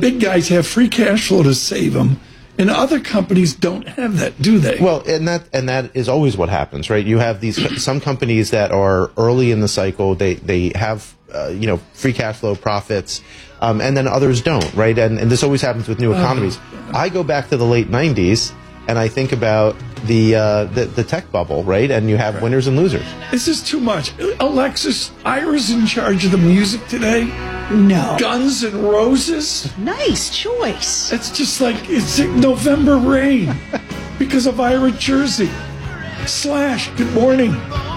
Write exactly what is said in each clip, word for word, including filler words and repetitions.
big guys have free cash flow to save them. And other companies don't have that, do they? Well, and that and that is always what happens, right? You have these some companies that are early in the cycle. They they have uh, you know free cash flow profits, um, and then others don't, right? And and this always happens with new economies. Oh. I go back to the late nineties, and I think about the uh, the, the tech bubble, right? And you have winners and losers. This is too much. Alexis, Ira's in charge of the music today. No. Guns N' Roses? Nice choice. It's just like it's November rain because of Ira Jersey. Slash, good morning.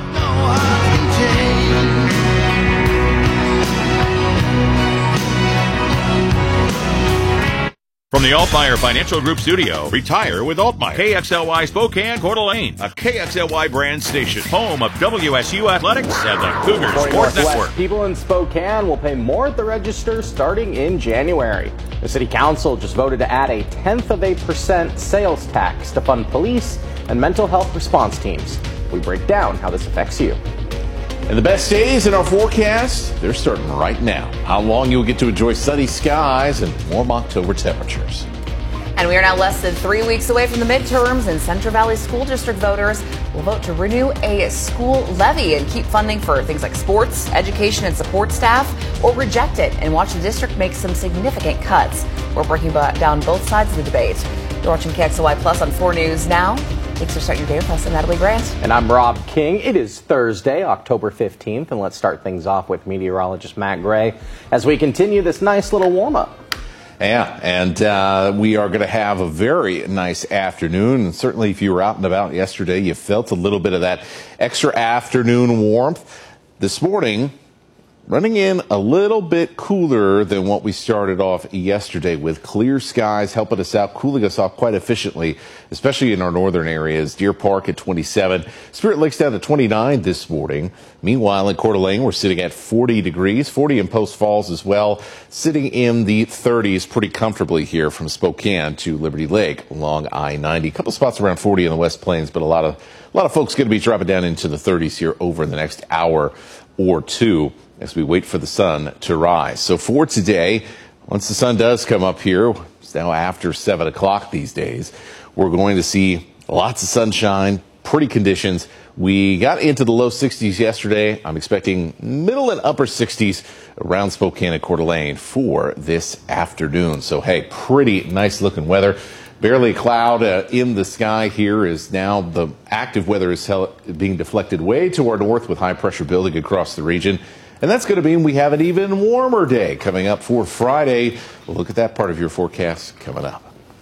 From the Altmaier Financial Group studio, retire with Altmaier. K X L Y Spokane, Coeur d'Alene, a K X L Y brand station, home of W S U Athletics and the Cougar Sports Network. People in Spokane will pay more at the register starting in January. The City Council just voted to add a tenth of a percent sales tax to fund police and mental health response teams. We break down how this affects you. And the best days in our forecast, they're starting right now. How long you'll get to enjoy sunny skies and warm October temperatures. And we are now less than three weeks away from the midterms, and Central Valley School District voters will vote to renew a school levy and keep funding for things like sports, education, and support staff, or reject it and watch the district make some significant cuts. We're breaking down both sides of the debate. You're watching K X L Y Plus on four News Now. Thanks for starting your day with us. I'm Natalie Grant. And I'm Rob King. It is Thursday, October fifteenth, and let's start things off with meteorologist Matt Gray as we continue this nice little warm-up. Yeah, and uh, we are going to have a very nice afternoon. And certainly if you were out and about yesterday, you felt a little bit of that extra afternoon warmth. This morning, running in a little bit cooler than what we started off yesterday, with clear skies helping us out, cooling us off quite efficiently, especially in our northern areas. Deer Park at twenty-seven, Spirit Lake's down to twenty-nine this morning. Meanwhile, in Coeur d'Alene, we're sitting at forty degrees, forty in Post Falls as well, sitting in the thirties pretty comfortably here from Spokane to Liberty Lake along I ninety. A couple spots around forty in the West Plains, but a lot of a lot of folks going to be dropping down into the thirties here over the next hour or two as we wait for the sun to rise. So for today, once the sun does come up here, it's now after seven o'clock these days, we're going to see lots of sunshine, pretty conditions. We got into the low sixties yesterday. I'm expecting middle and upper sixties around Spokane and Coeur d'Alene for this afternoon. So, hey, pretty nice looking weather. Barely a cloud uh, in the sky here, is now the active weather is hel- being deflected way to our north with high pressure building across the region. And that's going to mean we have an even warmer day coming up for Friday. We'll look at that part of your forecast coming up.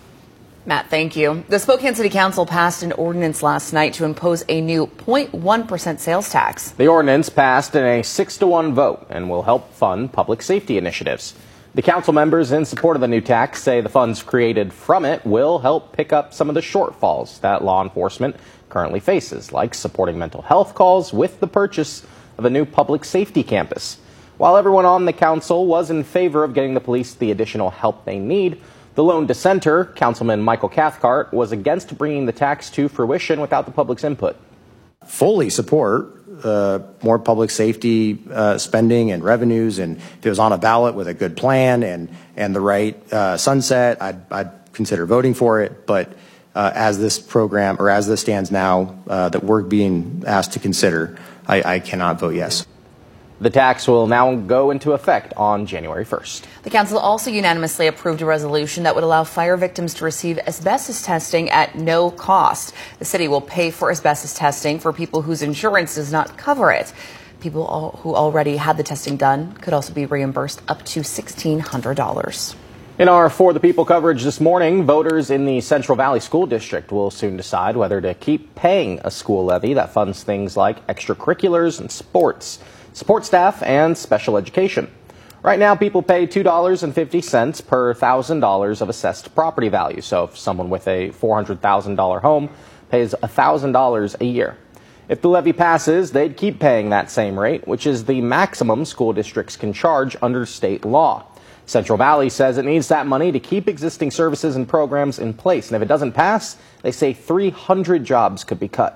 Matt, thank you. The Spokane City Council passed an ordinance last night to impose a new zero point one percent sales tax. The ordinance passed in a six to one vote and will help fund public safety initiatives. The council members in support of the new tax say the funds created from it will help pick up some of the shortfalls that law enforcement currently faces, like supporting mental health calls with the purchase of a new public safety campus. While everyone on the council was in favor of getting the police the additional help they need, the lone dissenter, Councilman Michael Cathcart, was against bringing the tax to fruition without the public's input. Fully support uh, more public safety uh, spending and revenues, and if it was on a ballot with a good plan and and the right uh, sunset, I'd, I'd consider voting for it. But uh, as this program, or as this stands now, uh, that we're being asked to consider, I, I cannot vote yes. The tax will now go into effect on January first. The council also unanimously approved a resolution that would allow fire victims to receive asbestos testing at no cost. The city will pay for asbestos testing for people whose insurance does not cover it. People all, who already had the testing done could also be reimbursed up to sixteen hundred dollars. In our For the People coverage this morning, voters in the Central Valley School District will soon decide whether to keep paying a school levy that funds things like extracurriculars and sports, support staff, and special education. Right now, people pay two dollars and fifty cents per one thousand dollars of assessed property value. So if someone with a four hundred thousand dollars home pays one thousand dollars a year. If the levy passes, they'd keep paying that same rate, which is the maximum school districts can charge under state law. Central Valley says it needs that money to keep existing services and programs in place. And if it doesn't pass, they say three hundred jobs could be cut.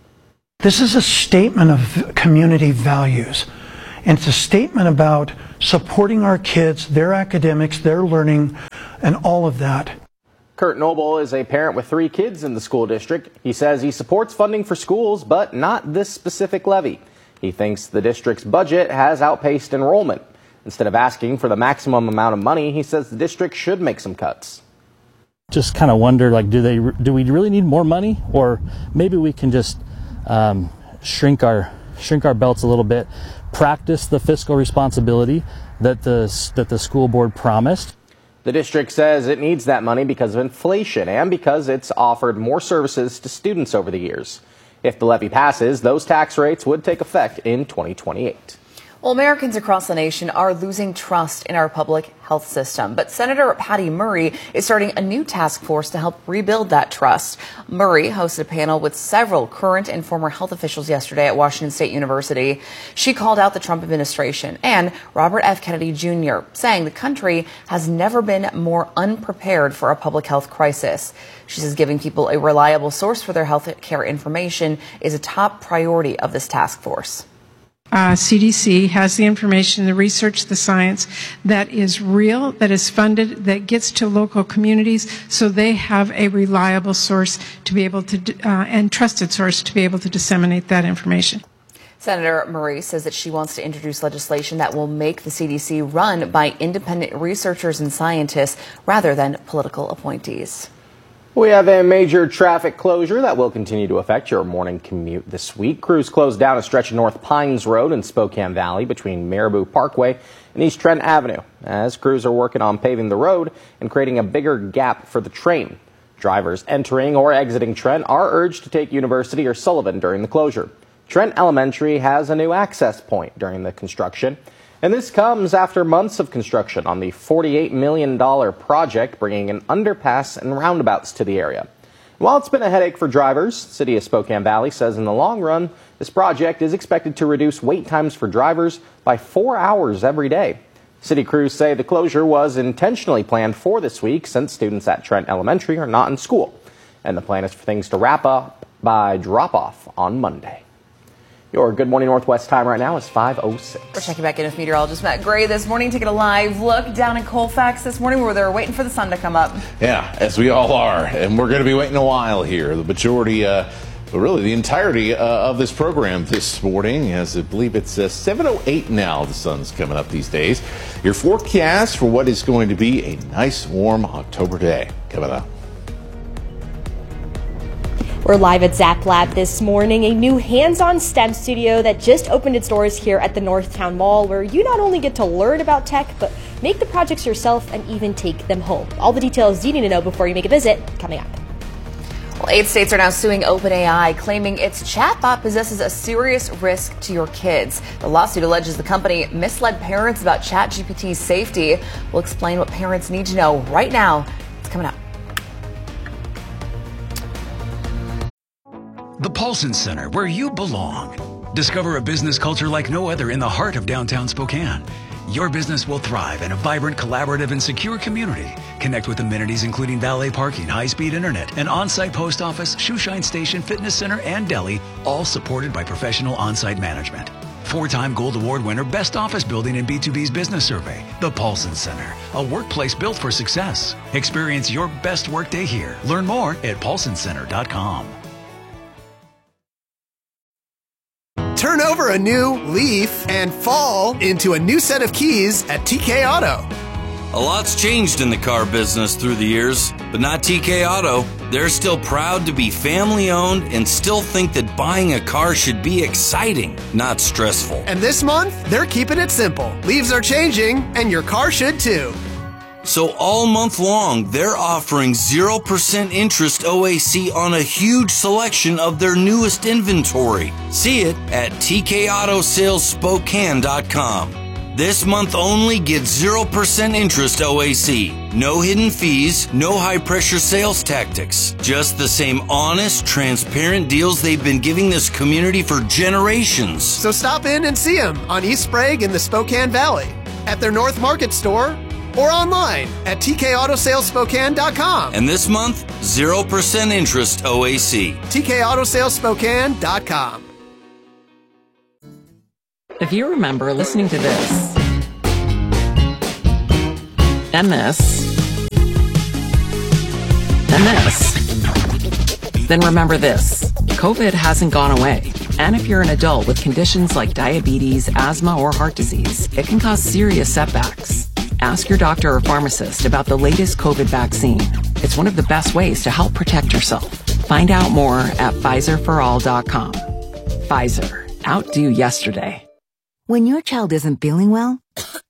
This is a statement of community values, and it's a statement about supporting our kids, their academics, their learning, and all of that. Kurt Noble is a parent with three kids in the school district. He says he supports funding for schools, but not this specific levy. He thinks the district's budget has outpaced enrollment. Instead of asking for the maximum amount of money, he says the district should make some cuts. Just kind of wonder, like, do they, do we really need more money, or maybe we can just um, shrink our shrink our belts a little bit, practice the fiscal responsibility that the that the school board promised. The district says it needs that money because of inflation and because it's offered more services to students over the years. If the levy passes, those tax rates would take effect in twenty twenty-eight. Well, Americans across the nation are losing trust in our public health system. But Senator Patty Murray is starting a new task force to help rebuild that trust. Murray hosted a panel with several current and former health officials yesterday at Washington State University. She called out the Trump administration and Robert F. Kennedy Junior, saying the country has never been more unprepared for a public health crisis. She says giving people a reliable source for their health care information is a top priority of this task force. Uh, C D C has the information, the research, the science that is real, that is funded, that gets to local communities, so they have a reliable source to be able to, uh, and trusted source to be able to disseminate that information. Senator Murray says that she wants to introduce legislation that will make the C D C run by independent researchers and scientists rather than political appointees. We have a major traffic closure that will continue to affect your morning commute this week. Crews closed down a stretch of North Pines Road in Spokane Valley between Marabou Parkway and East Trent Avenue, as crews are working on paving the road and creating a bigger gap for the train. Drivers entering or exiting Trent are urged to take University or Sullivan during the closure. Trent Elementary has a new access point during the construction. And this comes after months of construction on the forty-eight million dollars project, bringing an underpass and roundabouts to the area. While it's been a headache for drivers, the City of Spokane Valley says in the long run, this project is expected to reduce wait times for drivers by four hours every day. City crews say the closure was intentionally planned for this week since students at Trent Elementary are not in school. And the plan is for things to wrap up by drop-off on Monday. Your Good Morning Northwest time right now is five oh six. We're checking back in with meteorologist Matt Gray this morning, taking a live look down in Colfax this morning where they're waiting for the sun to come up. Yeah, as we all are. And we're going to be waiting a while here. The majority, uh, really the entirety uh, of this program this morning, as I believe it's uh, seven oh eight now. The sun's coming up these days. Your forecast for what is going to be a nice, warm October day coming up. We're live at Zap Lab this morning, a new hands-on STEM studio that just opened its doors here at the Northtown Mall, where you not only get to learn about tech, but make the projects yourself and even take them home. All the details you need to know before you make a visit, coming up. Well, eight states are now suing OpenAI, claiming its chatbot possesses a serious risk to your kids. The lawsuit alleges the company misled parents about ChatGPT's safety. We'll explain what parents need to know right now. It's coming up. The Paulson Center, where you belong. Discover a business culture like no other in the heart of downtown Spokane. Your business will thrive in a vibrant, collaborative, and secure community. Connect with amenities including valet parking, high-speed internet, an on-site post office, shoeshine station, fitness center, and deli, all supported by professional on-site management. Four-time Gold Award winner, Best Office Building in B two B's Business Survey. The Paulson Center, a workplace built for success. Experience your best workday here. Learn more at paulson center dot com. Turn over a new leaf and fall into a new set of keys at T K Auto. A lot's changed in the car business through the years, but not T K Auto. They're still proud to be family-owned and still think that buying a car should be exciting, not stressful. And this month, they're keeping it simple. Leaves are changing, and your car should too. So all month long, they're offering zero percent interest O A C on a huge selection of their newest inventory. See it at T K auto sales spokane dot com. This month only, get zero percent interest O A C. No hidden fees, no high-pressure sales tactics. Just the same honest, transparent deals they've been giving this community for generations. So stop in and see them on East Sprague in the Spokane Valley, at their North Market store, or online at T K auto sales spokane dot com. And this month, zero percent interest O A C. T K auto sales spokane dot com. If you remember listening to this and this, than this. Then remember this, COVID hasn't gone away. And if you're an adult with conditions like diabetes, asthma, or heart disease, it can cause serious setbacks. Ask your doctor or pharmacist about the latest COVID vaccine. It's one of the best ways to help protect yourself. Find out more at Pfizer for all dot com. Pfizer. Outdo yesterday. When your child isn't feeling well,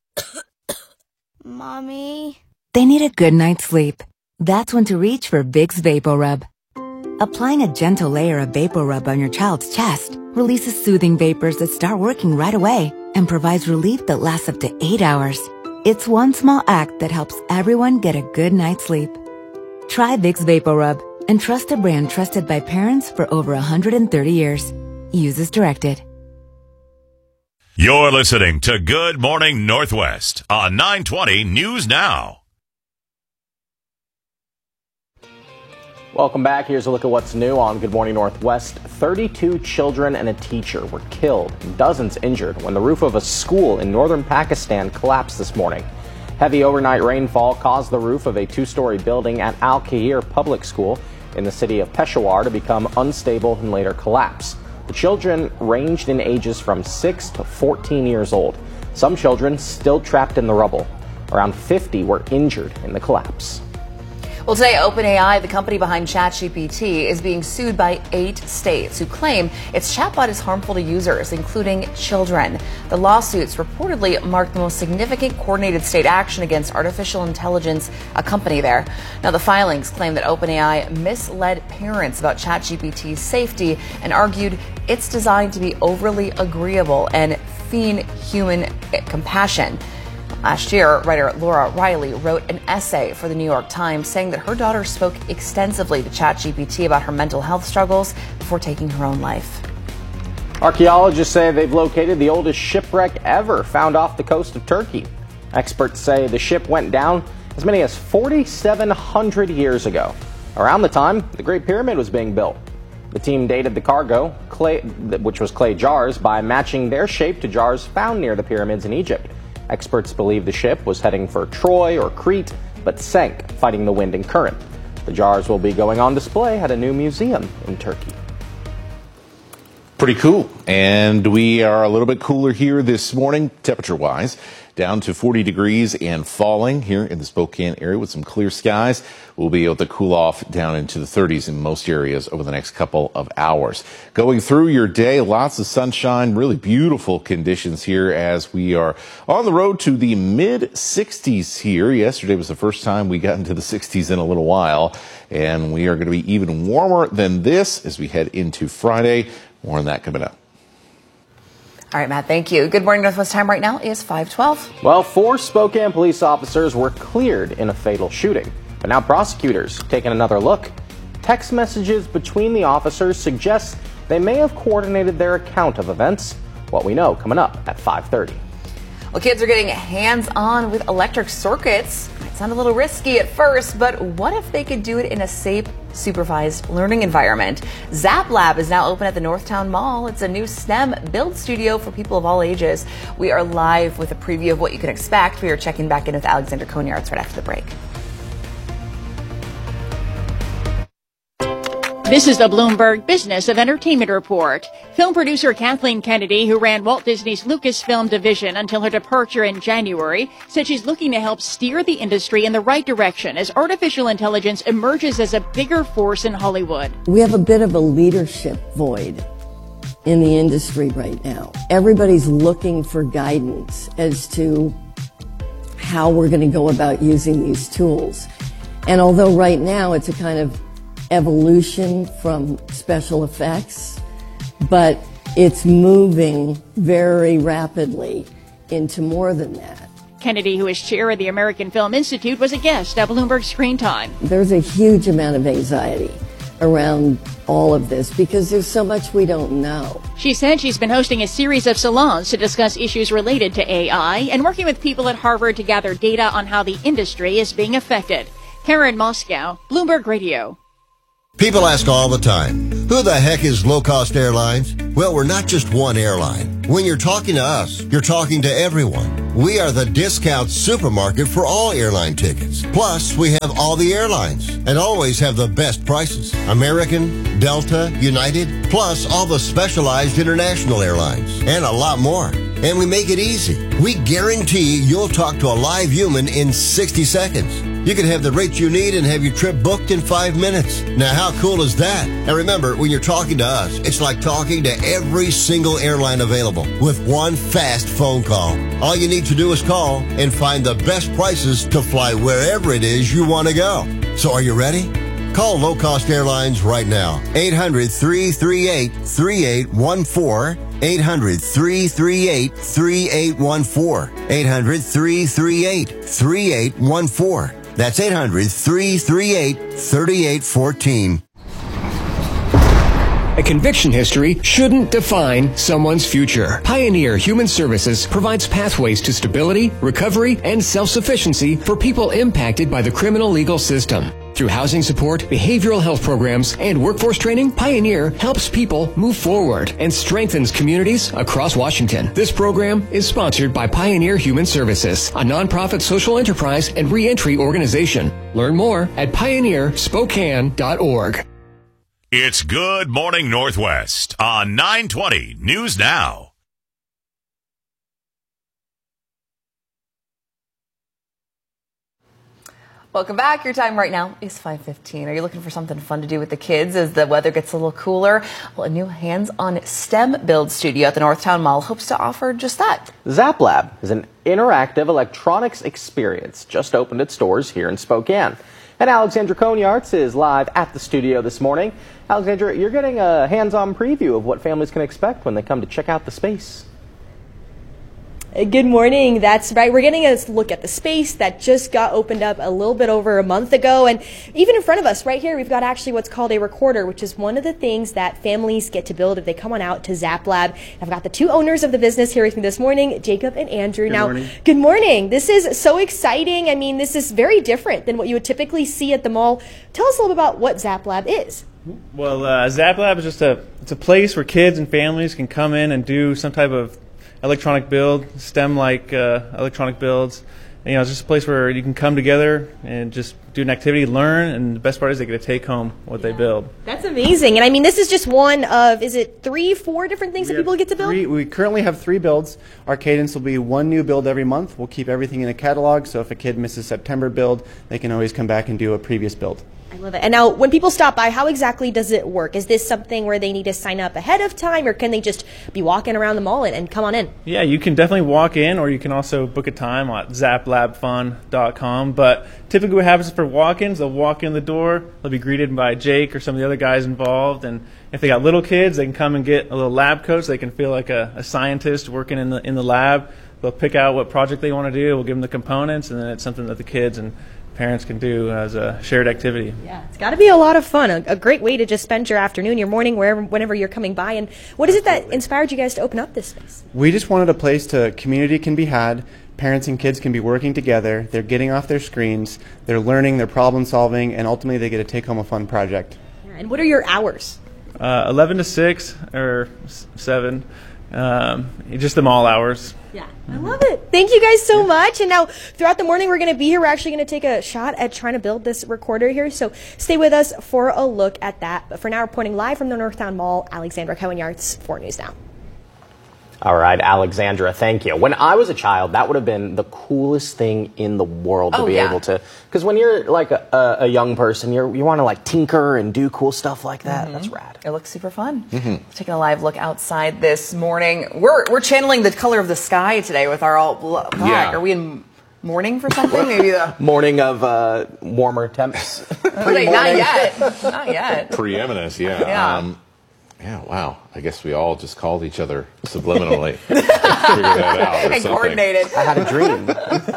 Mommy, they need a good night's sleep. That's when to reach for Vicks VapoRub. Applying a gentle layer of VapoRub on your child's chest releases soothing vapors that start working right away and provides relief that lasts up to eight hours. It's one small act that helps everyone get a good night's sleep. Try Vicks VapoRub and trust a brand trusted by parents for over one hundred thirty years. Use as directed. You're listening to Good Morning Northwest on nine twenty News Now. Welcome back. Here's a look at what's new on Good Morning Northwest. thirty-two children and a teacher were killed and dozens injured when the roof of a school in northern Pakistan collapsed this morning. Heavy overnight rainfall caused the roof of a two-story building at Al-Khair Public School in the city of Peshawar to become unstable and later collapse. The children ranged in ages from six to fourteen years old. Some children still trapped in the rubble. Around fifty were injured in the collapse. Well, today, OpenAI, the company behind ChatGPT, is being sued by eight states who claim its chatbot is harmful to users, including children. The lawsuits reportedly mark the most significant coordinated state action against artificial intelligence, a company there. Now, the filings claim that OpenAI misled parents about ChatGPT's safety and argued it's designed to be overly agreeable and feign human compassion. Last year, writer Laura Riley wrote an essay for the New York Times saying that her daughter spoke extensively to ChatGPT about her mental health struggles before taking her own life. Archaeologists say they've located the oldest shipwreck ever found off the coast of Turkey. Experts say the ship went down as many as forty-seven hundred years ago, around the time the Great Pyramid was being built. The team dated the cargo, clay, which was clay jars, by matching their shape to jars found near the pyramids in Egypt. Experts believe the ship was heading for Troy or Crete, but sank, fighting the wind and current. The jars will be going on display at a new museum in Turkey. Pretty cool. And we are a little bit cooler here this morning, temperature-wise. Down to forty degrees and falling here in the Spokane area with some clear skies. We'll be able to cool off down into the thirties in most areas over the next couple of hours. Going through your day, lots of sunshine, really beautiful conditions here as we are on the road to the mid sixties here. Yesterday was the first time we got into the sixties in a little while, and we are going to be even warmer than this as we head into Friday. More on that coming up. All right, Matt, thank you. Good Morning Northwest time right now is five twelve. Well, four Spokane police officers were cleared in a fatal shooting. But now prosecutors taking another look. Text messages between the officers suggest they may have coordinated their account of events. What we know coming up at five thirty. Well, kids are getting hands-on with electric circuits. Might sound a little risky at first, but what if they could do it in a safe, supervised learning environment? Zap Lab is now open at the Northtown Mall. It's a new STEM build studio for people of all ages. We are live with a preview of what you can expect. We are checking back in with Alexander Konyartz right after the break. This is the Bloomberg Business of Entertainment Report. Film producer Kathleen Kennedy, who ran Walt Disney's Lucasfilm division until her departure in January, said she's looking to help steer the industry in the right direction as artificial intelligence emerges as a bigger force in Hollywood. We have a bit of a leadership void in the industry right now. Everybody's looking for guidance as to how we're going to go about using these tools. And although right now it's a kind of evolution from special effects, but it's moving very rapidly into more than that. Kennedy, who is chair of the American Film Institute, was a guest at Bloomberg Screen Time. There's a huge amount of anxiety around all of this because there's so much we don't know. She said she's been hosting a series of salons to discuss issues related to A I and working with people at Harvard to gather data on how the industry is being affected. Karen Moscow, Bloomberg Radio. People ask all the time, who the heck is Low Cost Airlines? Well, we're not just one airline. When you're talking to us, you're talking to everyone. We are the discount supermarket for all airline tickets. Plus, we have all the airlines. and always have the best prices. American, Delta, United, plus all the specialized international airlines, and a lot more. And we make it easy. We guarantee you'll talk to a live human in sixty seconds. You can have the rates you need and have your trip booked in five minutes. Now, how cool is that? And remember, when you're talking to us, it's like talking to every single airline available with one fast phone call. All you need to do is call and find the best prices to fly wherever it is you want to go. So are you ready? Call Low Cost Airlines right now. eight hundred, three three eight, three eight one four. eight hundred, three three eight, three eight one four. eight hundred, three three eight, three eight one four. That's eight hundred, three three eight, three eight one four. A conviction history shouldn't define someone's future. Pioneer Human Services provides pathways to stability, recovery, and self-sufficiency for people impacted by the criminal legal system. Through housing support, behavioral health programs, and workforce training, Pioneer helps people move forward and strengthens communities across Washington. This program is sponsored by Pioneer Human Services, a nonprofit social enterprise and reentry organization. Learn more at pioneer spokane dot org. It's Good Morning Northwest on nine twenty News Now. Welcome back. Your time right now is five fifteen. Are you looking for something fun to do with the kids as the weather gets a little cooler? Well, a new hands-on STEM build studio at the Northtown Mall hopes to offer just that. Zap Lab is an interactive electronics experience. Just opened its doors here in Spokane. And Alexandra Konyarts is live at the studio this morning. Alexandra, you're getting a hands-on preview of what families can expect when they come to check out the space. Good morning. That's right. We're getting a look at the space that just got opened up a little bit over a month ago. And even in front of us right here, we've got actually what's called a recorder, which is one of the things that families get to build if they come on out to Zap Lab. I've got the two owners of the business here with me this morning, Jacob and Andrew. Good now, morning. Good morning. This is so exciting. I mean, this is very different than what you would typically see at the mall. Tell us a little bit about what Zap Lab is. Well, uh, Zap Lab is just a, it's a place where kids and families can come in and do some type of electronic build, STEM-like uh, electronic builds. And, you know, it's just a place where you can come together and just do an activity, learn, and the best part is they get to take home what yeah. they build. That's amazing. And I mean, this is just one of, is it three, four different things we that people get to build? Three, we currently have three builds. Our cadence will be one new build every month. We'll keep everything in a catalog, so if a kid misses September build, they can always come back and do a previous build. I love it. And now, when people stop by, how exactly does it work? Is this something where they need to sign up ahead of time, or can they just be walking around the mall and, and come on in? Yeah, you can definitely walk in, or you can also book a time at zap lab fun dot com. But typically what happens for walk-ins, they'll walk in the door, they'll be greeted by Jake or some of the other guys involved, and if they got little kids, they can come and get a little lab coat so they can feel like a, a scientist working in the in the lab. They'll pick out what project they want to do, we'll give them the components, and then it's something that the kids and parents can do as a shared activity. Yeah, it's got to be a lot of fun, a, a great way to just spend your afternoon, your morning, wherever, whenever you're coming by. And what is it that inspired you guys to open up this space? We just wanted a place to community can be had. Parents and kids can be working together. They're getting off their screens. They're learning. They're problem solving, and ultimately they get to take home a fun project. Yeah, and what are your hours? Uh, Eleven to six or seven. Um, just the mall hours. Yeah, I love it. Thank you guys so much. And now, throughout the morning, we're going to be here. We're actually going to take a shot at trying to build this recorder here. So stay with us for a look at that. But for now, reporting live from the Northtown Mall, Alexandra Konyarts, four News Now. All right, Alexandra, thank you. When I was a child, that would have been the coolest thing in the world to oh, be yeah. able to, because when you're like a, a, a young person, you're, you want to like tinker and do cool stuff like that. Mm-hmm. That's rad. It looks super fun. Mm-hmm. Taking a live look outside this morning. We're we're channeling the color of the sky today with our all black. Yeah. Are we in morning for something? Maybe the morning of uh, warmer temps. Wait, not yet. Not yet. Preeminence, yeah. Yeah. Um, Yeah, wow. I guess we all just called each other subliminally. Figure that out or and something. coordinated. I had a dream.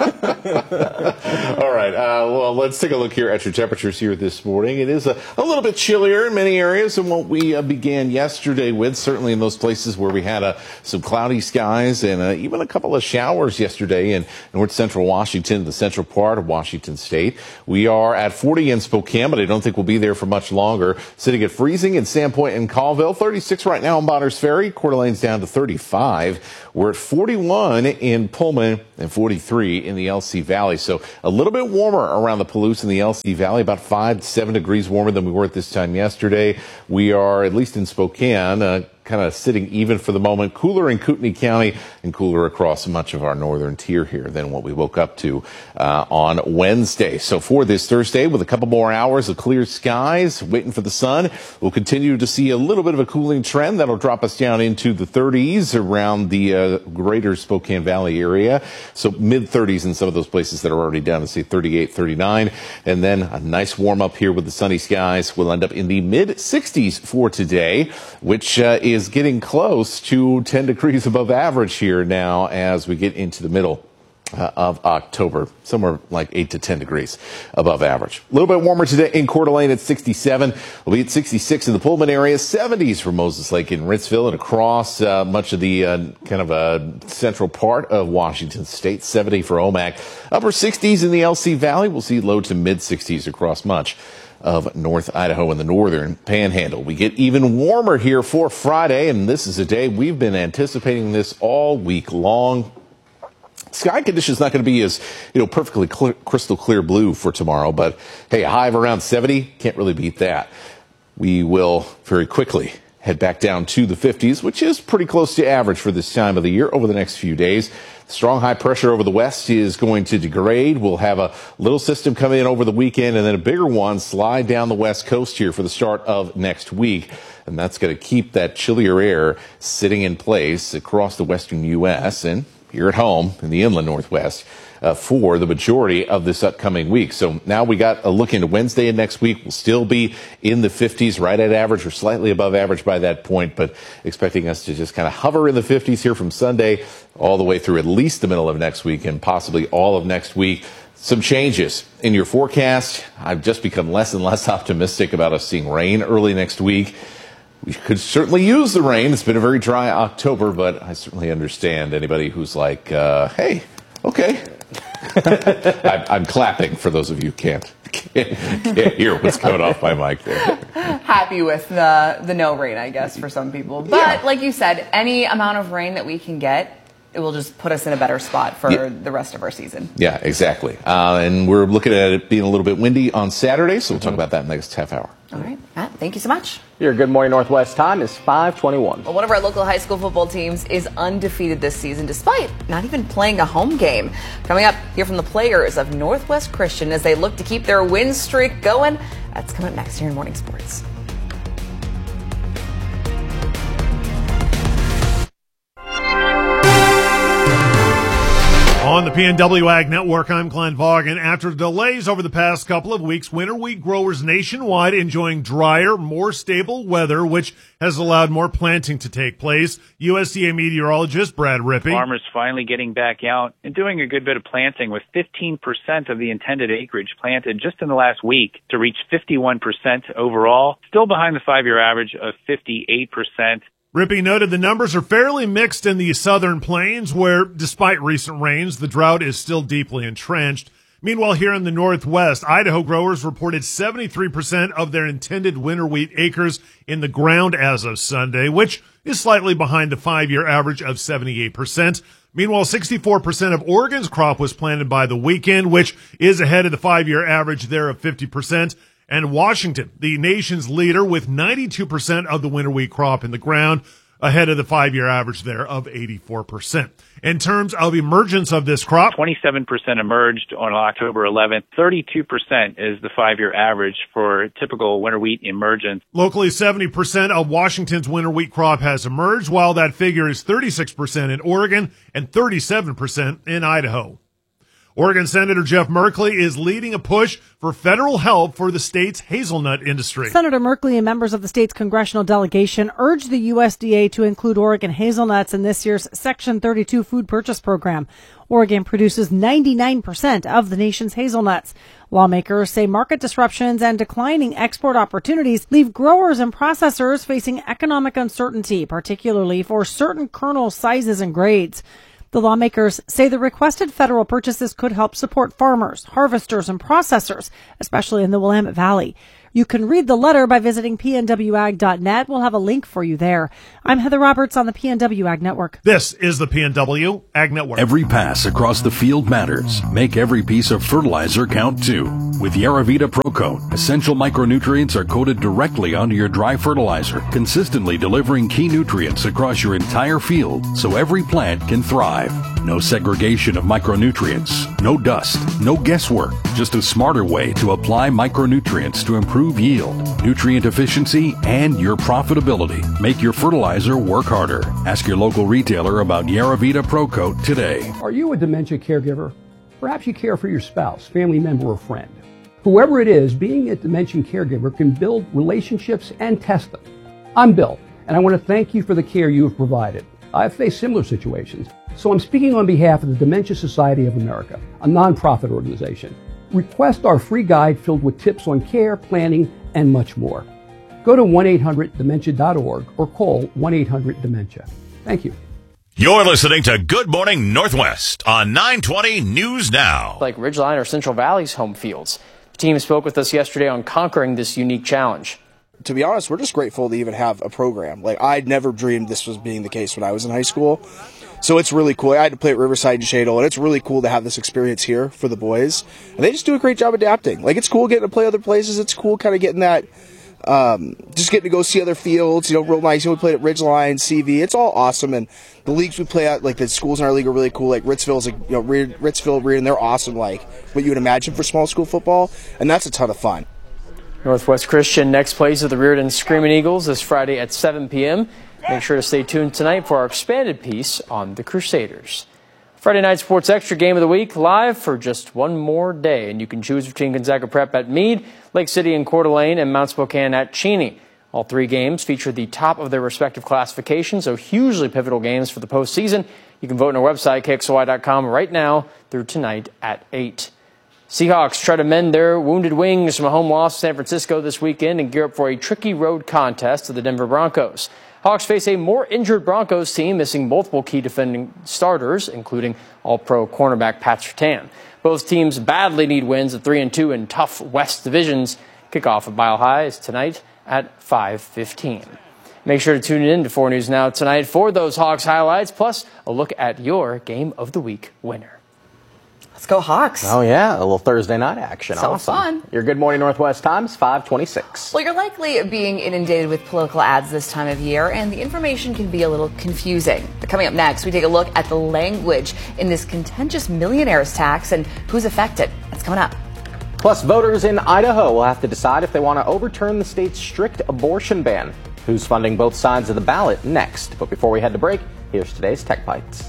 All right. Uh, well, let's take a look here at your temperatures here this morning. It is a, a little bit chillier in many areas than what we uh, began yesterday with, certainly in those places where we had uh, some cloudy skies and uh, even a couple of showers yesterday in north central Washington, the central part of Washington state. We are at forty in Spokane, but I don't think we'll be there for much longer. Sitting at freezing in Sandpoint and Colville, thirty-six right now. right now in Bonners Ferry. Coeur d'Alene's down to thirty-five. We're at forty-one in Pullman and forty-three in the L C Valley. So a little bit warmer around the Palouse in the L C Valley, about five to seven degrees warmer than we were at this time yesterday. We are, at least in Spokane, uh, kind of sitting even for the moment. Cooler in Kootenai County and cooler across much of our northern tier here than what we woke up to uh, on Wednesday. So for this Thursday, with a couple more hours of clear skies, waiting for the sun, we'll continue to see a little bit of a cooling trend that'll drop us down into the thirties around the uh, greater Spokane Valley area. So mid thirties in some of those places that are already down to say thirty-eight, thirty-nine. And then a nice warm up here with the sunny skies. We'll end up in the mid sixties for today, which uh, is is getting close to ten degrees above average here now as we get into the middle uh, of October, somewhere like eight to ten degrees above average. A little bit warmer today in Coeur d'Alene at sixty-seven. We'll be at sixty-six in the Pullman area, seventies for Moses Lake in Ritzville and across uh, much of the uh, kind of uh, central part of Washington State, seventy for Omak. Upper sixties in the L C Valley. We'll see low to mid sixties across much of North Idaho and the northern panhandle. We get even warmer here for Friday, and this is a day we've been anticipating this all week long. Sky conditions not going to be as, you know, perfectly clear, crystal clear blue for tomorrow, but hey, a high of around seventy, can't really beat that. We will very quickly head back down to the fifties, which is pretty close to average for this time of the year over the next few days. Strong high pressure over the west is going to degrade. We'll have a little system come in over the weekend and then a bigger one slide down the west coast here for the start of next week. And that's going to keep that chillier air sitting in place across the western U S and here at home in the inland northwest uh, for the majority of this upcoming week. So now we got a look into Wednesday and next week. We'll still be in the fifties, right at average or slightly above average by that point, but expecting us to just kind of hover in the fifties here from Sunday all the way through at least the middle of next week and possibly all of next week. Some changes in your forecast. I've just become less and less optimistic about us seeing rain early next week. We could certainly use the rain. It's been a very dry October, but I certainly understand anybody who's like, uh, hey, okay. I'm, I'm clapping for those of you who can't, can't, can't hear what's going off my mic there. Happy with the, the no rain, I guess, for some people. But yeah, like you said, any amount of rain that we can get, it will just put us in a better spot for yeah. the rest of our season. Yeah, exactly. Uh, and we're looking at it being a little bit windy on Saturday, so we'll talk about that in the next half hour. All right, Matt, thank you so much. Your Good Morning Northwest time is five twenty-one. Well, one of our local high school football teams is undefeated this season, despite not even playing a home game. Coming up, hear from the players of Northwest Christian as they look to keep their win streak going. That's coming up next here in Morning Sports. On the P N W Ag Network, I'm Glenn Vaughan. After delays over the past couple of weeks, winter wheat growers nationwide enjoying drier, more stable weather, which has allowed more planting to take place. U S D A meteorologist Brad Rippey. Farmers finally getting back out and doing a good bit of planting, with fifteen percent of the intended acreage planted just in the last week to reach fifty-one percent overall, still behind the five-year average of fifty-eight percent. Rippey noted the numbers are fairly mixed in the southern plains, where, despite recent rains, the drought is still deeply entrenched. Meanwhile, here in the Northwest, Idaho growers reported seventy-three percent of their intended winter wheat acres in the ground as of Sunday, which is slightly behind the five-year average of seventy-eight percent. Meanwhile, sixty-four percent of Oregon's crop was planted by the weekend, which is ahead of the five-year average there of fifty percent. And Washington, the nation's leader, with ninety-two percent of the winter wheat crop in the ground, ahead of the five-year average there of eighty-four percent. In terms of emergence of this crop, twenty-seven percent emerged on October eleventh. thirty-two percent is the five-year average for typical winter wheat emergence. Locally, seventy percent of Washington's winter wheat crop has emerged, while that figure is thirty-six percent in Oregon and thirty-seven percent in Idaho. Oregon Senator Jeff Merkley is leading a push for federal help for the state's hazelnut industry. Senator Merkley and members of the state's congressional delegation urged the U S D A to include Oregon hazelnuts in this year's Section thirty-two food purchase program. Oregon produces ninety-nine percent of the nation's hazelnuts. Lawmakers say market disruptions and declining export opportunities leave growers and processors facing economic uncertainty, particularly for certain kernel sizes and grades. The lawmakers say the requested federal purchases could help support farmers, harvesters, and processors, especially in the Willamette Valley. You can read the letter by visiting p n w ag dot net. We'll have a link for you there. I'm Heather Roberts on the P N W Ag Network. This is the P N W Ag Network. Every pass across the field matters. Make every piece of fertilizer count too. With Yaravita ProCoat, essential micronutrients are coated directly onto your dry fertilizer, consistently delivering key nutrients across your entire field so every plant can thrive. No segregation of micronutrients, no dust, no guesswork, just a smarter way to apply micronutrients to improve yield, nutrient efficiency, and your profitability. Make your fertilizer work harder. Ask your local retailer about Yaravita ProCoat today. Are you a dementia caregiver? Perhaps you care for your spouse, family member, or friend. Whoever it is, being a dementia caregiver can build relationships and test them. I'm Bill, and I want to thank you for the care you have provided. I've faced similar situations, so I'm speaking on behalf of the Dementia Society of America, a nonprofit organization. Request our free guide filled with tips on care, planning, and much more. Go to one eight hundred dementia dot org or call one eight hundred dementia. Thank you. You're listening to Good Morning Northwest on nine twenty News Now. Like Ridgeline or Central Valley's home fields. The team spoke with us yesterday on conquering this unique challenge. To be honest, we're just grateful to even have a program. Like, I'd never dreamed this was being the case when I was in high school. So it's really cool. I had to play at Riverside and Shadle, and it's really cool to have this experience here for the boys. And they just do a great job adapting. Like, it's cool getting to play other places. It's cool kind of getting that, um, just getting to go see other fields, you know, real nice. You know, we played at Ridgeline, C V. It's all awesome. And the leagues we play at, like the schools in our league are really cool. Like Ritzville's, like, you know, Ritzville, Reardon, they're awesome, like what you would imagine for small school football. And that's a ton of fun. Northwest Christian next plays of the Reardon Screaming Eagles this Friday at seven p.m. Make sure to stay tuned tonight for our expanded piece on the Crusaders. Friday Night Sports Extra Game of the Week live for just one more day, and you can choose between Gonzaga Prep at Meade, Lake City and Coeur d'Alene, and Mount Spokane at Cheney. All three games feature the top of their respective classifications, so hugely pivotal games for the postseason. You can vote on our website, K X L Y dot com, right now through tonight at eight. Seahawks try to mend their wounded wings from a home loss to San Francisco this weekend and gear up for a tricky road contest to the Denver Broncos. Hawks face a more injured Broncos team, missing multiple key defending starters, including all-pro cornerback Pat Surtain. Both teams badly need wins at three and two in tough West divisions. Kickoff at Mile High is tonight at five fifteen. Make sure to tune in to four News Now tonight for those Hawks highlights, plus a look at your Game of the Week winner. Let's go Hawks. Oh, yeah, a little Thursday night action. So awesome. fun. Your Good Morning Northwest Times, five twenty-six. Well, you're likely being inundated with political ads this time of year, and the information can be a little confusing. But coming up next, we take a look at the language in this contentious millionaire's tax and who's affected. That's coming up. Plus, voters in Idaho will have to decide if they want to overturn the state's strict abortion ban. Who's funding both sides of the ballot next? But before we head to break, here's today's Tech Bites.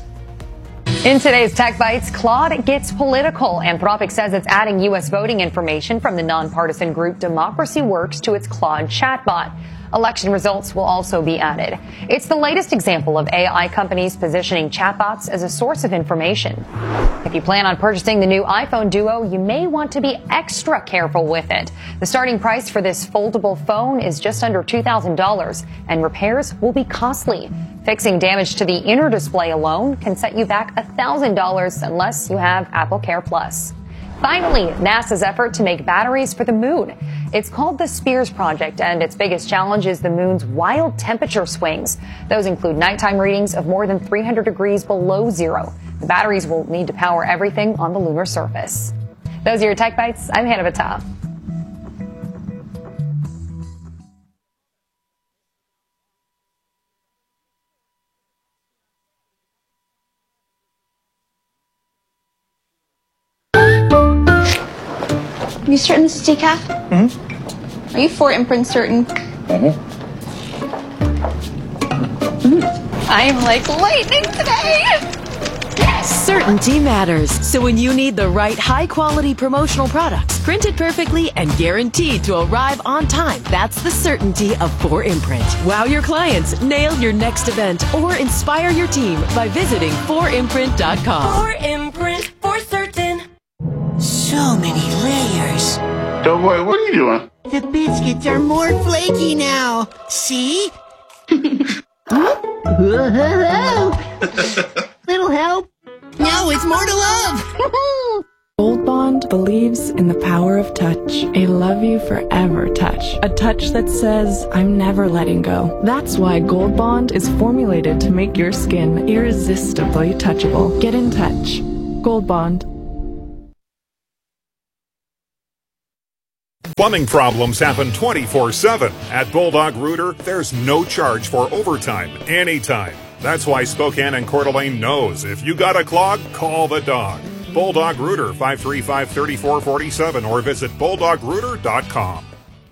In today's Tech Bites, Claude gets political. Anthropic says it's adding U S voting information from the nonpartisan group Democracy Works to its Claude chatbot. Election results will also be added. It's the latest example of A I companies positioning chatbots as a source of information. If you plan on purchasing the new iPhone Duo, you may want to be extra careful with it. The starting price for this foldable phone is just under two thousand dollars, and repairs will be costly. Fixing damage to the inner display alone can set you back one thousand dollars unless you have Apple Care Plus. Finally, NASA's effort to make batteries for the moon. It's called the Spears Project, and its biggest challenge is the moon's wild temperature swings. Those include nighttime readings of more than three hundred degrees below zero. The batteries will need to power everything on the lunar surface. Those are your Tech Bites. I'm Hannah Battah. Are you certain this is decaf? Mm-hmm. Are you for imprint certain? Mm-hmm. Mm. I am like lightning today. Certainty matters. So when you need the right high-quality promotional products, printed perfectly and guaranteed to arrive on time, that's the certainty of four imprint. Wow your clients, nail your next event, or inspire your team by visiting four imprint dot com. four imprint for certain. So many layers. Don't worry, what are you doing? The biscuits are more flaky now. See? Little help? No, it's more to love. Gold Bond believes in the power of touch. A love you forever touch. A touch that says, I'm never letting go. That's why Gold Bond is formulated to make your skin irresistibly touchable. Get in touch. Gold Bond. Plumbing problems happen twenty-four seven. At Bulldog Rooter, there's no charge for overtime, anytime. That's why Spokane and Coeur d'Alene knows if you got a clog, call the dog. Bulldog Rooter, five three five, three four four seven, or visit bulldog rooter dot com.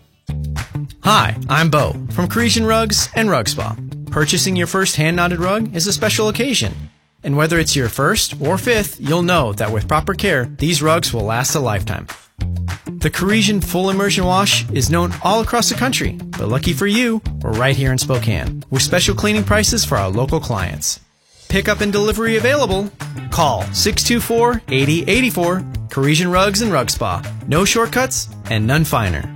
Hi, I'm Bo from Parisian Rugs and Rug Spa. Purchasing your first hand-knotted rug is a special occasion. And whether it's your first or fifth, you'll know that with proper care, these rugs will last a lifetime. The Parisian Full Immersion Wash is known all across the country, but lucky for you, we're right here in Spokane, with special cleaning prices for our local clients. Pickup and delivery available. Call six two four, eight zero eight four. Parisian Rugs and Rug Spa. No shortcuts and none finer.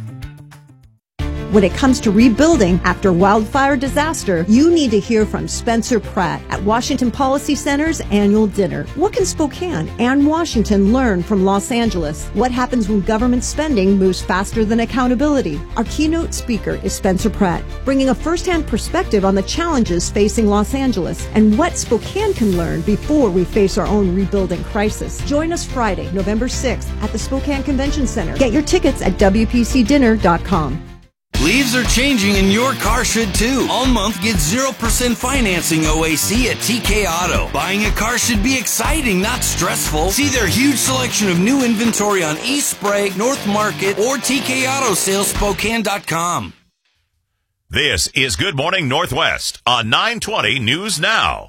When it comes to rebuilding after wildfire disaster, you need to hear from Spencer Pratt at Washington Policy Center's annual dinner. What can Spokane and Washington learn from Los Angeles? What happens when government spending moves faster than accountability? Our keynote speaker is Spencer Pratt, bringing a firsthand perspective on the challenges facing Los Angeles and what Spokane can learn before we face our own rebuilding crisis. Join us Friday, November sixth at the Spokane Convention Center. Get your tickets at W P C dinner dot com. Leaves are changing and your car should too. All month, get zero percent financing O A C at T K Auto. Buying a car should be exciting, not stressful. See their huge selection of new inventory on East Sprague, North Market, or T K Auto Sales Spokane dot com. This is Good Morning Northwest on nine twenty News Now.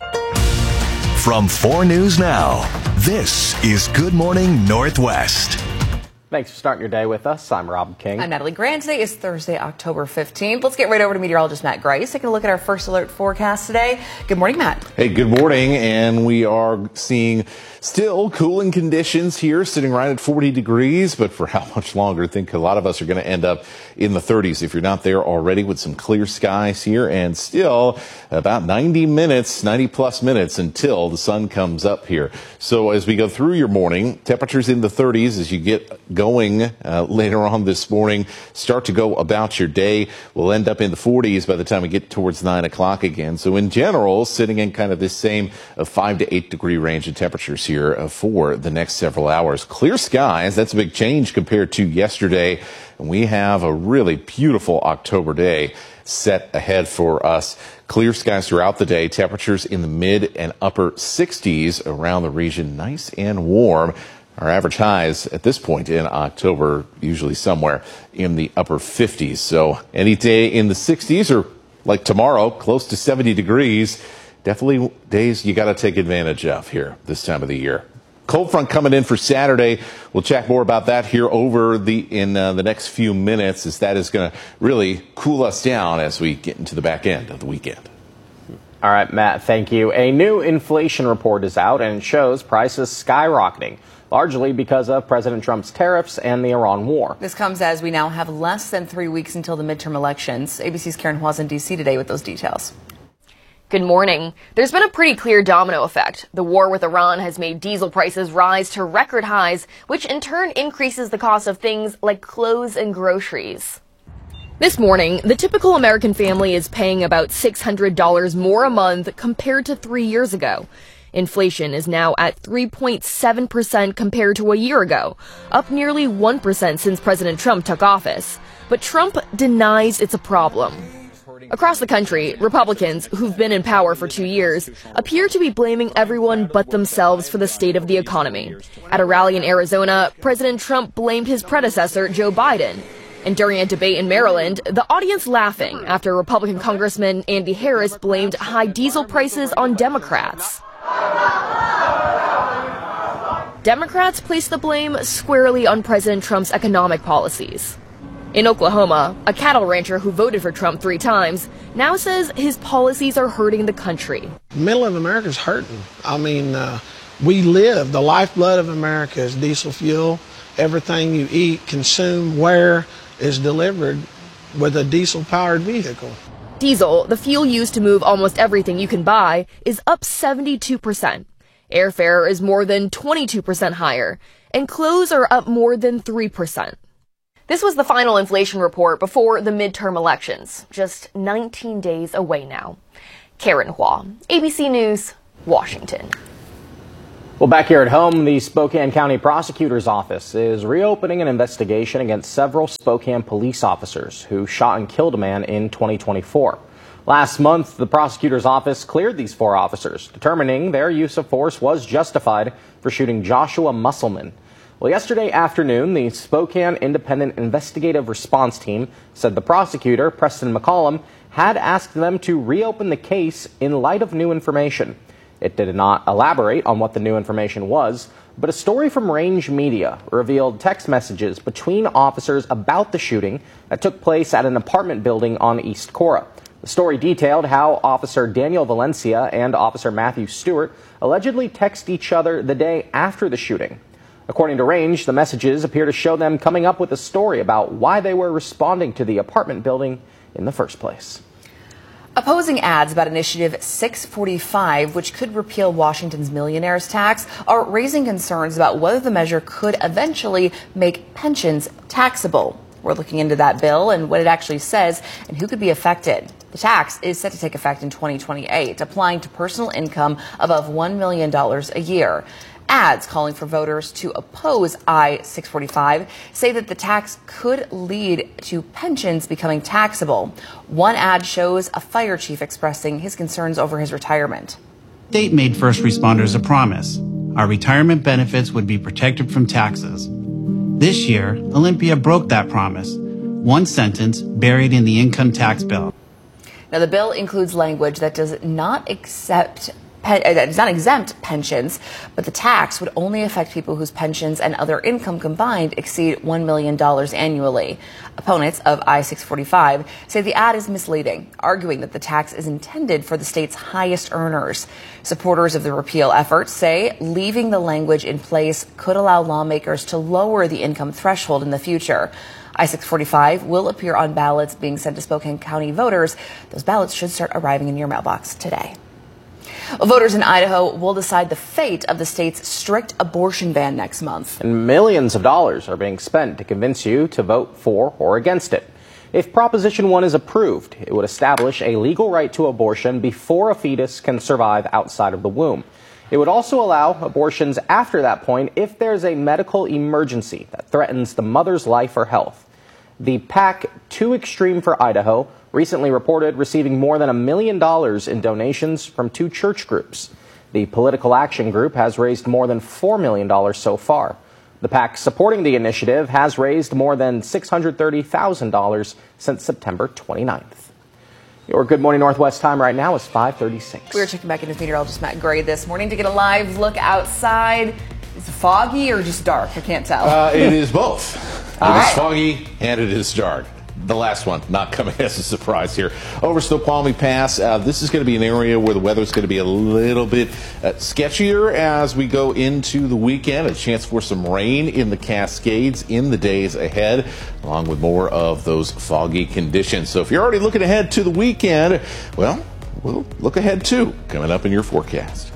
From four News Now, this is Good Morning Northwest. Thanks for starting your day with us. I'm Rob King. I'm Natalie Grant. Today is Thursday, October fifteenth. Let's get right over to meteorologist Matt Grice, taking a look at our first alert forecast today. Good morning, Matt. Hey, good morning. And we are seeing still cooling conditions here, sitting right at forty degrees. But for how much longer? I think a lot of us are going to end up in the thirties if you're not there already, with some clear skies here. And still about ninety minutes, ninety plus minutes until the sun comes up here. So as we go through your morning, temperatures in the thirties as you get going uh, later on this morning. Start to go about your day. We'll end up in the forties by the time we get towards nine o'clock again. So in general, sitting in kind of this same uh, five to eight degree range of temperatures here uh, for the next several hours. Clear skies, that's a big change compared to yesterday. And we have a really beautiful October day set ahead for us. Clear skies throughout the day. Temperatures in the mid and upper sixties around the region. Nice and warm. Our average highs at this point in October, usually somewhere in the upper fifties. So any day in the sixties, or like tomorrow, close to seventy degrees, definitely days you got to take advantage of here this time of the year. Cold front coming in for Saturday. We'll chat more about that here over the in uh, the next few minutes, as that is going to really cool us down as we get into the back end of the weekend. All right, Matt, thank you. A new inflation report is out, and it shows prices skyrocketing, largely because of President Trump's tariffs and the Iran war. This comes as we now have less than three weeks until the midterm elections. A B C's Karen Huaz in D C today with those details. Good morning. There's been a pretty clear domino effect. The war with Iran has made diesel prices rise to record highs, which in turn increases the cost of things like clothes and groceries. This morning, the typical American family is paying about six hundred dollars more a month compared to three years ago. Inflation is now at three point seven percent compared to a year ago, up nearly one percent since President Trump took office. But Trump denies it's a problem. Across the country, Republicans, who've been in power for two years, appear to be blaming everyone but themselves for the state of the economy. At a rally in Arizona, President Trump blamed his predecessor, Joe Biden. And during a debate in Maryland, the audience laughing after Republican Congressman Andy Harris blamed high diesel prices on Democrats. Democrats placed the blame squarely on President Trump's economic policies. In Oklahoma, a cattle rancher who voted for Trump three times now says his policies are hurting the country. The middle of America's hurting. I mean, uh, we live, the lifeblood of America is diesel fuel. Everything you eat, consume, wear is delivered with a diesel-powered vehicle. Diesel, the fuel used to move almost everything you can buy, is up seventy-two percent. Airfare is more than twenty-two percent higher. and clothes are up more than three percent. This was the final inflation report before the midterm elections, just nineteen days away now. Karen Hua, A B C News, Washington. Well, back here at home, the Spokane County Prosecutor's Office is reopening an investigation against several Spokane police officers who shot and killed a man in twenty twenty-four. Last month, the prosecutor's office cleared these four officers, determining their use of force was justified for shooting Joshua Musselman. Well, yesterday afternoon, the Spokane Independent Investigative Response Team said the prosecutor, Preston McCollum, had asked them to reopen the case in light of new information. It did not elaborate on what the new information was, but a story from Range Media revealed text messages between officers about the shooting that took place at an apartment building on East Cora. The story detailed how Officer Daniel Valencia and Officer Matthew Stewart allegedly text each other the day after the shooting. According to Range, the messages appear to show them coming up with a story about why they were responding to the apartment building in the first place. Opposing ads about Initiative six forty-five, which could repeal Washington's millionaires tax, are raising concerns about whether the measure could eventually make pensions taxable. We're looking into that bill and what it actually says and who could be affected. The tax is set to take effect in twenty twenty-eight, applying to personal income above one million dollars a year. Ads calling for voters to oppose I six forty-five say that the tax could lead to pensions becoming taxable. One ad shows a fire chief expressing his concerns over his retirement. The state made first responders a promise. Our retirement benefits would be protected from taxes. This year, Olympia broke that promise. One sentence buried in the income tax bill. Now, the bill includes language that does not accept that does not exempt pensions, but the tax would only affect people whose pensions and other income combined exceed one million dollars annually. Opponents of I six forty-five say the ad is misleading, arguing that the tax is intended for the state's highest earners. Supporters of the repeal effort say leaving the language in place could allow lawmakers to lower the income threshold in the future. I six forty-five will appear on ballots being sent to Spokane County voters. Those ballots should start arriving in your mailbox today. Voters in Idaho will decide the fate of the state's strict abortion ban next month. And millions of dollars are being spent to convince you to vote for or against it. If Proposition one is approved, it would establish a legal right to abortion before a fetus can survive outside of the womb. It would also allow abortions after that point if there's a medical emergency that threatens the mother's life or health. The PAC Too Extreme for Idaho recently reported receiving more than a million dollars in donations from two church groups. The Political Action Group has raised more than four million dollars so far. The PAC supporting the initiative has raised more than six hundred thirty thousand dollars since September twenty-ninth. Your Good Morning Northwest time right now is five thirty-six. We were checking back in with meteorologist Matt Gray this morning to get a live look outside. Is it foggy or just dark? I can't tell. Uh, it is both. It All is right. foggy and it is dark. The last one not coming as a surprise here. Over Snoqualmie Pass, uh, this is going to be an area where the weather is going to be a little bit uh, sketchier as we go into the weekend. A chance for some rain in the Cascades in the days ahead, along with more of those foggy conditions. So if you're already looking ahead to the weekend, well, we'll look ahead too, coming up in your forecast.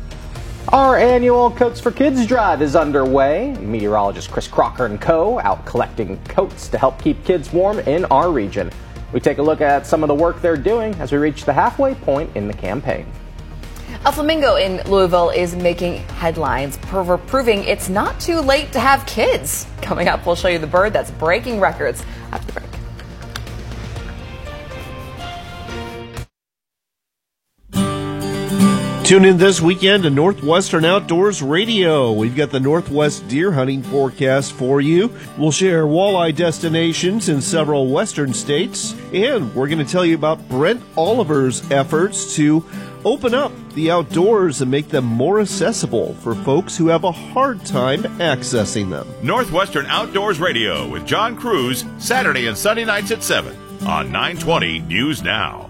Our annual Coats for Kids drive is underway. Meteorologist Chris Crocker and co. out collecting coats to help keep kids warm in our region. We take a look at some of the work they're doing as we reach the halfway point in the campaign. A flamingo in Louisville is making headlines, proving it's not too late to have kids. Coming up, we'll show you the bird that's breaking records after the break. Tune in this weekend to Northwestern Outdoors Radio. We've got the Northwest deer hunting forecast for you. We'll share walleye destinations in several western states. And we're going to tell you about Brent Oliver's efforts to open up the outdoors and make them more accessible for folks who have a hard time accessing them. Northwestern Outdoors Radio with John Cruz, Saturday and Sunday nights at seven on nine twenty News Now.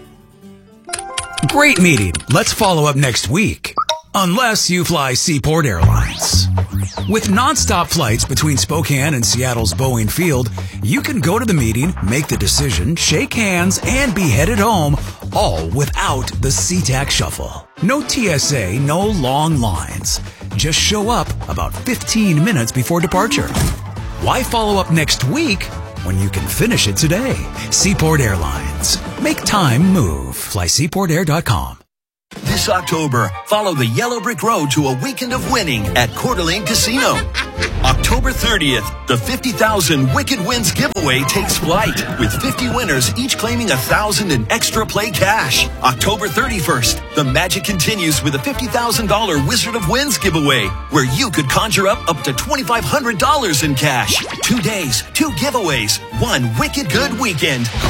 Great meeting. Let's follow up next week. Unless you fly Seaport Airlines. With nonstop flights between Spokane and Seattle's Boeing Field, you can go to the meeting, make the decision, shake hands, and be headed home, all without the SeaTac Shuffle. No T S A, no long lines. Just show up about fifteen minutes before departure. Why follow up next week when you can finish it today? Seaport Airlines. Make time move. Fly seaport air dot com. This October, follow the Yellow Brick Road to a weekend of winning at Coeur d'Alene Casino. October thirtieth, the fifty thousand Wicked Wins giveaway takes flight, with fifty winners each claiming one thousand dollars in extra play cash. October thirty-first, the magic continues with a fifty thousand dollars Wizard of Wins giveaway, where you could conjure up up to twenty-five hundred dollars in cash. Two days, two giveaways, one wicked good weekend.